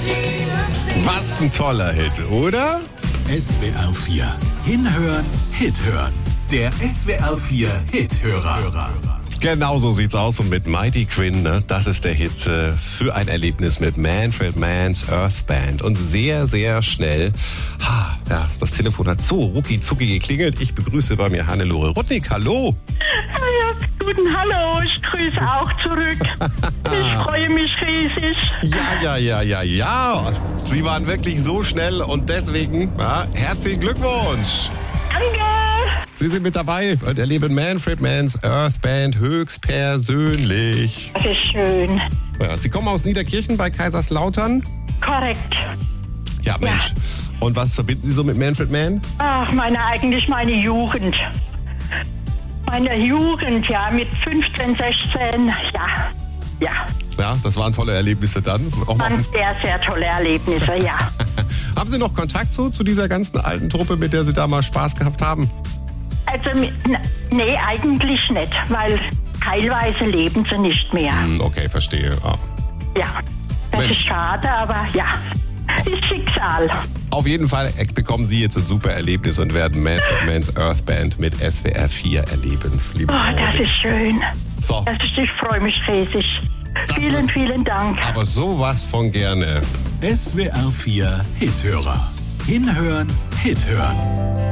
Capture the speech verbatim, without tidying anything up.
Was ein toller Hit, oder? S W R vier. Hinhören, Hit hören. Der S W R vier Hithörer. Genau so sieht's aus. Und mit Mighty Quinn, ne, das ist der Hit äh, für ein Erlebnis mit Manfred Mann's Earth Band. Und sehr, sehr schnell, ha, ja, das Telefon hat so rucki-zucki geklingelt. Ich begrüße bei mir Hannelore Rudnick. Hallo. Ja, guten Hallo, ich grüße auch zurück. Ich freue mich riesig. Ja, ja, ja, ja, ja. Sie waren wirklich so schnell und deswegen, ja, herzlichen Glückwunsch. Danke. Sie sind mit dabei und erleben Manfred Mann's Earth Band höchstpersönlich. Das ist schön. Ja, Sie kommen aus Niederkirchen bei Kaiserslautern? Korrekt. Ja, Mensch. Ja. Und was verbinden Sie so mit Manfred Mann? Ach, meine, eigentlich meine Jugend. Meine Jugend, ja, mit fünfzehn, sechzehn, ja, ja. Ja, das waren tolle Erlebnisse dann. Auch mal Waren sehr, sehr tolle Erlebnisse, ja. haben Sie noch Kontakt so zu dieser ganzen alten Truppe, mit der Sie da mal Spaß gehabt haben? Also, n- nee, eigentlich nicht, weil teilweise leben sie nicht mehr. Hm, okay, verstehe. Ah. Ja, das Mensch. ist schade, aber ja, ist Schicksal. Auf jeden Fall bekommen Sie jetzt ein super Erlebnis und werden Manfred Mann's Earth Band mit S W R vier erleben. Liebe Oh, Frau das Rudnick. ist schön. So, Das ist, ich freue mich riesig. Das Vielen, wird- vielen Dank. aber sowas von gerne. S W R vier Hithörer. Hinhören, Hit hören.